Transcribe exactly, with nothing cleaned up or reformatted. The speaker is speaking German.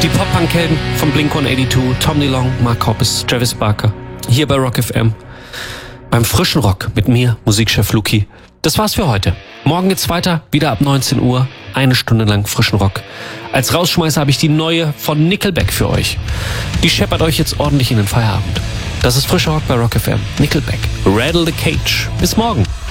Die Pop-Punk-Helden von Blink hundertzweiundachtzig, Tom DeLonge, Mark Hoppus, Travis Barker. Hier bei Rock F M. Beim frischen Rock mit mir, Musikchef Luki. Das war's für heute. Morgen geht's weiter, wieder ab neunzehn Uhr. Eine Stunde lang frischen Rock. Als Rausschmeißer habe ich die neue von Nickelback für euch. Die scheppert euch jetzt ordentlich in den Feierabend. Das ist frischer Rock bei Rock F M. Nickelback. Rattle the Cage. Bis morgen.